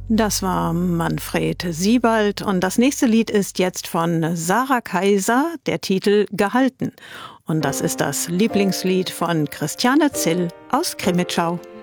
Das war Manfred Siebald und das nächste Lied ist jetzt von Sarah Kaiser, der Titel Gehalten. Und das ist das Lieblingslied von Christiane Zill aus Krimitschau.